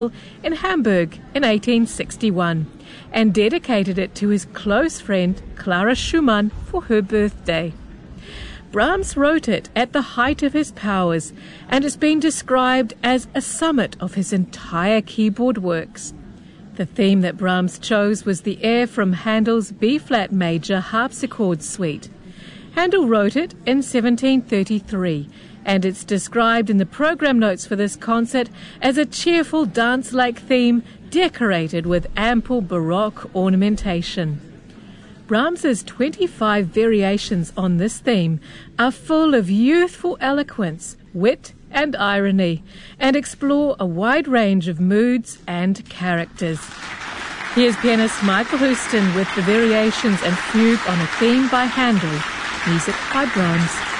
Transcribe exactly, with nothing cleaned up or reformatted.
in Hamburg in eighteen sixty-one and dedicated it to his close friend Clara Schumann for her birthday. Brahms wrote it at the height of his powers and has been described as a summit of his entire keyboard works. The theme that Brahms chose was the air from Handel's B-flat major harpsichord suite. Handel wrote it in seventeen thirty-three, and it's described in the program notes for this concert as a cheerful dance-like theme decorated with ample Baroque ornamentation. Brahms's twenty-five variations on this theme are full of youthful eloquence, wit and irony, and explore a wide range of moods and characters. Here's pianist Michael Houston with the variations and fugue on a theme by Handel, music by Brahms.